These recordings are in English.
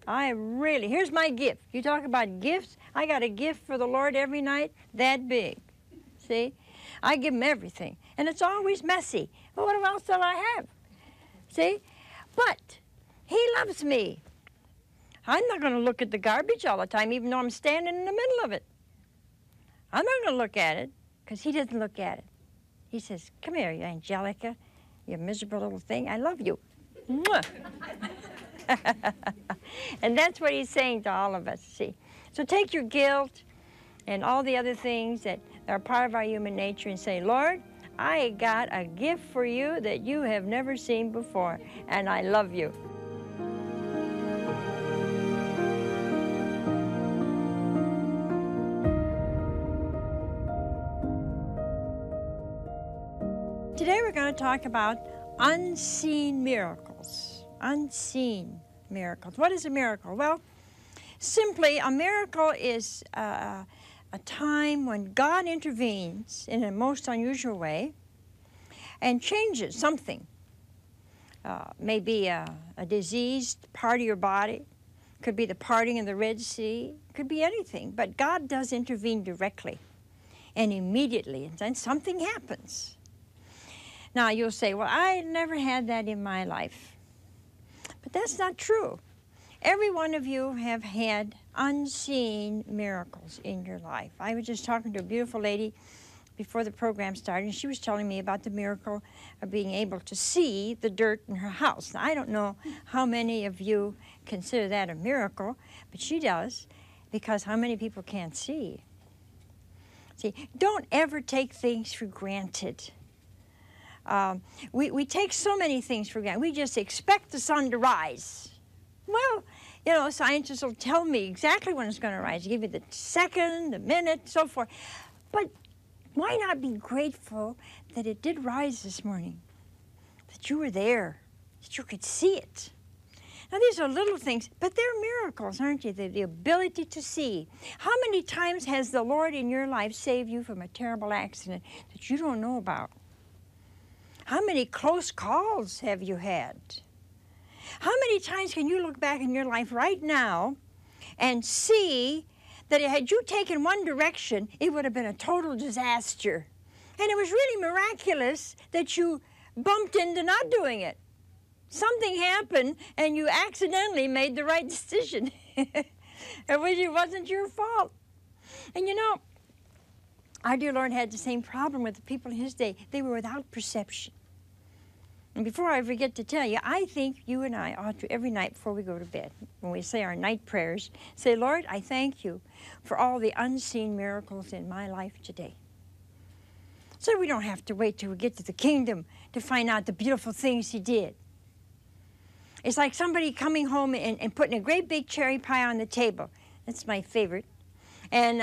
Here's my gift. You talk about gifts. I got a gift for the Lord every night that big. See? I give him everything. And it's always messy. Well, what else do I have? See? But he loves me. I'm not going to look at the garbage all the time, even though I'm standing in the middle of it. I'm not going to look at it, because he doesn't look at it. He says, come here, you Angelica, you miserable little thing. I love you. Mwah. And that's what he's saying to all of us, see. So take your guilt and all the other things that are part of our human nature and say, Lord, I got a gift for you that you have never seen before, and I love you. Today we're going to talk about unseen miracles. Unseen miracles. What is a miracle? Well, simply a miracle is a time when God intervenes in a most unusual way and changes something. Maybe a diseased part of your body. Could be the parting of the Red Sea. Could be anything. But God does intervene directly and immediately, and then something happens. Now, you'll say, well, I never had that in my life. But that's not true. Every one of you have had unseen miracles in your life. I was just talking to a beautiful lady before the program started, and she was telling me about the miracle of being able to see the dirt in her house. Now, I don't know how many of you consider that a miracle, but she does, because how many people can't see? See, don't ever take things for granted. We take so many things for granted. We just expect the sun to rise. Well, you know, scientists will tell me exactly when it's going to rise, give you the second, the minute, so forth. But why not be grateful that it did rise this morning, that you were there, that you could see it? Now, these are little things, but they're miracles, aren't they? The ability to see. How many times has the Lord in your life saved you from a terrible accident that you don't know about? How many close calls have you had? How many times can you look back in your life right now and see that had you taken one direction, it would have been a total disaster? And it was really miraculous that you bumped into not doing it. Something happened and you accidentally made the right decision. It wasn't your fault. And you know, our dear Lord had the same problem with the people in his day. They were without perception. And before I forget to tell you, I think you and I ought to, every night before we go to bed, when we say our night prayers, say, Lord, I thank you for all the unseen miracles in my life today. So we don't have to wait till we get to the kingdom to find out the beautiful things he did. It's like somebody coming home and putting a great big cherry pie on the table. That's my favorite. And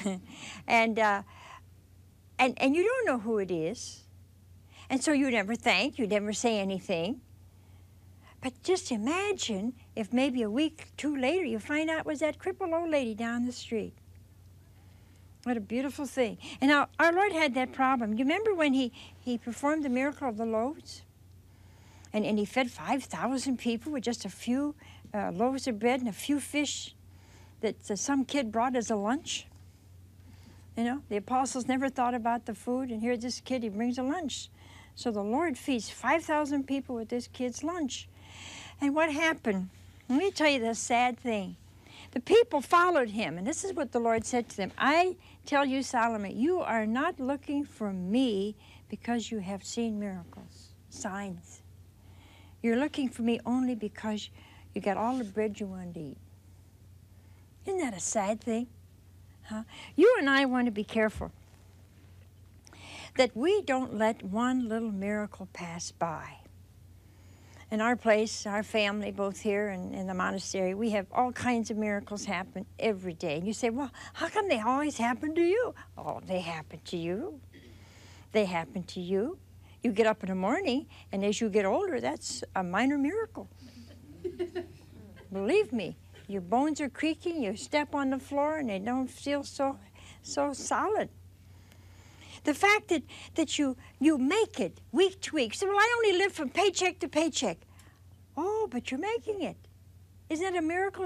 you don't know who it is. And so you never thank, you never say anything. But just imagine if maybe a week or two later you find out it was that crippled old lady down the street. What a beautiful thing. And now our Lord had that problem. You remember when he performed the miracle of the loaves? And he fed 5,000 people with just a few loaves of bread and a few fish that some kid brought as a lunch? You know, the apostles never thought about the food, and here's this kid, he brings a lunch. So the Lord feeds 5,000 people with this kid's lunch. And what happened? Let me tell you the sad thing. The people followed him, and this is what the Lord said to them. I tell you, Solomon, you are not looking for me because you have seen miracles, signs. You're looking for me only because you got all the bread you wanted to eat. Isn't that a sad thing? Huh? You and I want to be careful that we don't let one little miracle pass by. In our place, our family, both here and in the monastery, we have all kinds of miracles happen every day. And you say, well, how come they always happen to you? Oh, they happen to you. They happen to you. You get up in the morning, and as you get older, that's a minor miracle. Believe me, your bones are creaking, you step on the floor, and they don't feel so solid. The fact that you make it week to week. So, well, I only live from paycheck to paycheck. Oh, but you're making it. Isn't it a miracle